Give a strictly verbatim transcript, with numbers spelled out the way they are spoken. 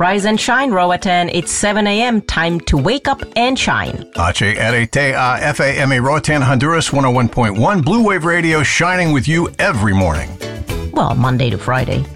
Rise and shine, Roatan. It's seven a.m. Time to wake up and shine. H R T A F A M A Roatan, Honduras, one oh one point one. Blue Wave Radio, shining with you every morning. Well, Monday to Friday.